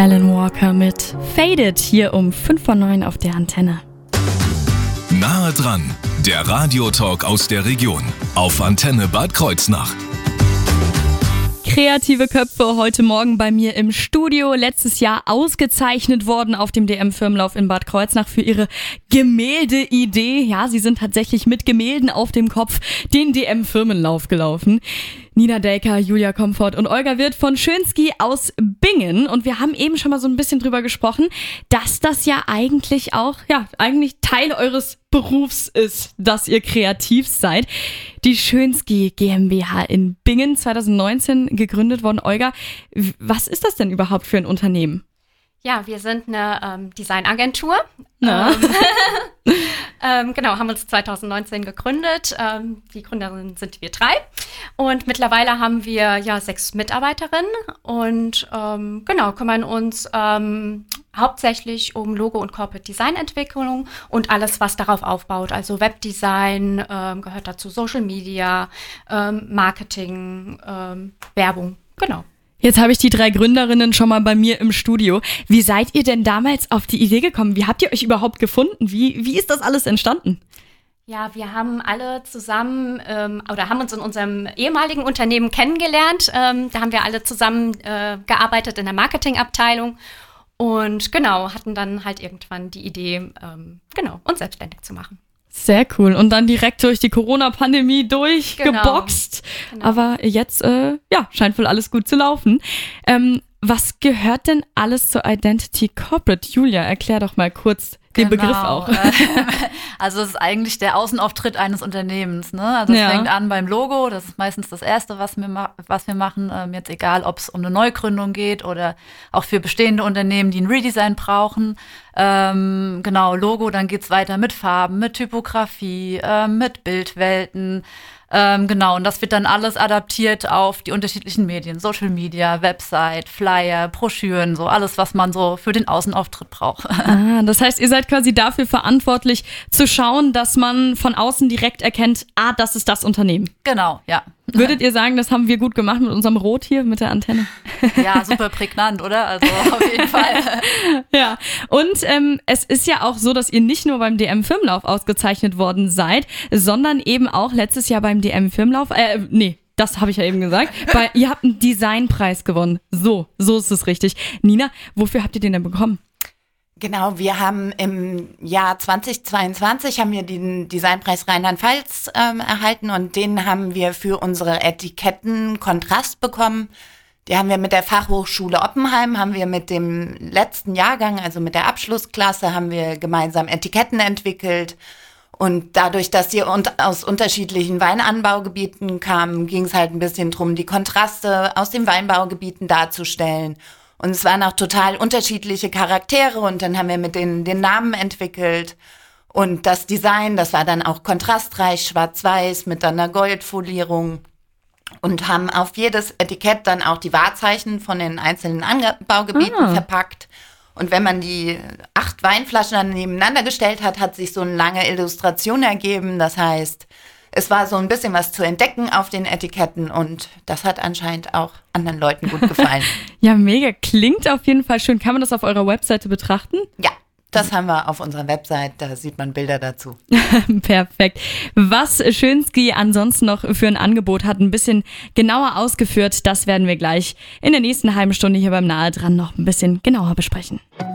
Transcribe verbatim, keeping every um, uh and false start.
Alan Walker mit Faded hier um fünf vor neun auf der Antenne. Nahe dran, der Radiotalk aus der Region auf Antenne Bad Kreuznach. Kreative Köpfe heute Morgen bei mir im Studio. Letztes Jahr ausgezeichnet worden auf dem D M-Firmenlauf in Bad Kreuznach für ihre Gemälde-Idee. Ja, sie sind tatsächlich mit Gemälden auf dem Kopf den D M-Firmenlauf gelaufen. Nina Delker, Julia Komfort und Olga Wirth von Schönski aus Bingen. Und wir haben eben schon mal so ein bisschen drüber gesprochen, dass das ja eigentlich auch, ja, eigentlich Teil eures Berufs ist, dass ihr kreativ seid. Die Schönski GmbH in Bingen, zwanzig neunzehn gegründet worden. Olga, was ist das denn überhaupt für ein Unternehmen? Ja, wir sind eine ähm, Designagentur. Na? Ähm, ähm, genau, haben uns zwanzig neunzehn gegründet. Ähm, die Gründerinnen sind wir drei. Und mittlerweile haben wir ja sechs Mitarbeiterinnen und ähm, genau, kümmern uns ähm, hauptsächlich um Logo- und Corporate-Design-Entwicklung und alles, was darauf aufbaut. Also Webdesign ähm, gehört dazu, Social Media, ähm, Marketing, ähm, Werbung, genau. Jetzt habe ich die drei Gründerinnen schon mal bei mir im Studio. Wie seid ihr denn damals auf die Idee gekommen? Wie habt ihr euch überhaupt gefunden? Wie, wie ist das alles entstanden? Ja, wir haben alle zusammen ähm, oder haben uns in unserem ehemaligen Unternehmen kennengelernt. Ähm, da haben wir alle zusammen äh, gearbeitet in der Marketingabteilung und genau, hatten dann halt irgendwann die Idee, ähm, genau, uns selbstständig zu machen. Sehr cool. Und dann direkt durch die Corona-Pandemie durchgeboxt. Genau. Genau. Aber jetzt, äh, ja, scheint wohl alles gut zu laufen. Ähm, was gehört denn alles zur Identity Corporate? Julia, erklär doch mal kurz den Genau. Begriff auch. Also es ist eigentlich der Außenauftritt eines Unternehmens. Ne? Also es Ja. fängt an beim Logo, das ist meistens das Erste, was wir, ma- was wir machen. Ähm, jetzt egal, ob es um eine Neugründung geht oder auch für bestehende Unternehmen, die ein Redesign brauchen. Ähm, genau, Logo, dann geht's weiter mit Farben, mit Typografie, ähm, mit Bildwelten. Ähm, genau, und das wird dann alles adaptiert auf die unterschiedlichen Medien, Social Media, Website, Flyer, Broschüren, so alles, was man so für den Außenauftritt braucht. Ah, das heißt, ihr seid quasi dafür verantwortlich, zu schauen, dass man von außen direkt erkennt, ah, das ist das Unternehmen. Genau, ja. Würdet ihr sagen, das haben wir gut gemacht mit unserem Rot hier, mit der Antenne? Ja, super prägnant, oder? Also auf jeden Fall. Ja, und ähm, es ist ja auch so, dass ihr nicht nur beim D M-Firmenlauf ausgezeichnet worden seid, sondern eben auch letztes Jahr beim D M-Firmenlauf, äh, nee, das habe ich ja eben gesagt, bei, ihr habt einen Designpreis gewonnen. So, so ist es richtig. Nina, wofür habt ihr den denn bekommen? Genau, wir haben im Jahr zweitausendzweiundzwanzig haben wir den Designpreis Rheinland-Pfalz ähm, erhalten und den haben wir für unsere Etiketten Kontrast bekommen. Die haben wir mit der Fachhochschule Oppenheim, haben wir mit dem letzten Jahrgang, also mit der Abschlussklasse, haben wir gemeinsam Etiketten entwickelt. Und dadurch, dass sie und aus unterschiedlichen Weinanbaugebieten kamen, ging es halt ein bisschen drum, die Kontraste aus den Weinbaugebieten darzustellen. Und es waren auch total unterschiedliche Charaktere und dann haben wir mit denen den Namen entwickelt. Und das Design, das war dann auch kontrastreich, schwarz-weiß mit einer Goldfolierung. Und haben auf jedes Etikett dann auch die Wahrzeichen von den einzelnen Anbaugebieten Ah. verpackt. Und wenn man die acht Weinflaschen dann nebeneinander gestellt hat, hat sich so eine lange Illustration ergeben. Das heißt, es war so ein bisschen was zu entdecken auf den Etiketten und das hat anscheinend auch anderen Leuten gut gefallen. Ja, mega. Klingt auf jeden Fall schön. Kann man das auf eurer Webseite betrachten? Ja, das haben wir auf unserer Website, da sieht man Bilder dazu. Perfekt. Was Schönski ansonsten noch für ein Angebot hat, ein bisschen genauer ausgeführt, das werden wir gleich in der nächsten halben Stunde hier beim Nahe dran noch ein bisschen genauer besprechen.